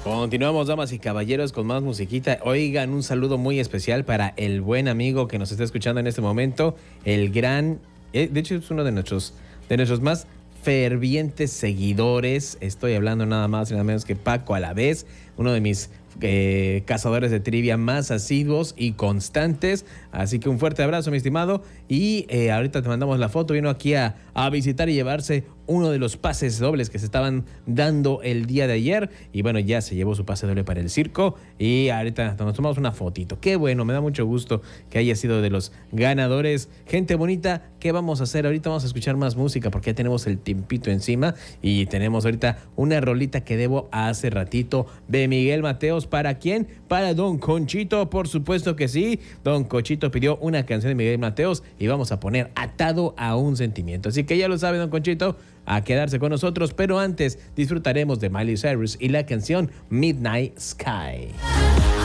Continuamos, damas y caballeros, con más musiquita. Oigan, un saludo muy especial para el buen amigo que nos está escuchando en este momento, el gran, de hecho es uno de nuestros más fervientes seguidores. Estoy hablando nada más y nada menos que Paco Alavés, uno de mis cazadores de trivia más asiduos y constantes. Así que un fuerte abrazo, mi estimado. Y ahorita te mandamos la foto. Vino aquí a visitar y llevarse uno de los pases dobles que se estaban dando el día de ayer. Y bueno, ya se llevó su pase doble para el circo. Y ahorita nos tomamos una fotito. Qué bueno, me da mucho gusto que haya sido de los ganadores. Gente bonita, ¿qué vamos a hacer? Ahorita vamos a escuchar más música porque ya tenemos el tiempito encima. Y tenemos ahorita una rolita que debo hace ratito de Miguel Mateos. ¿Para quién? Para Don Conchito, por supuesto que sí. Don Conchito pidió una canción de Miguel Mateos y vamos a poner Atado a un Sentimiento. Así que ya lo sabe, Don Conchito, a quedarse con nosotros, pero antes disfrutaremos de Miley Cyrus y la canción Midnight Sky.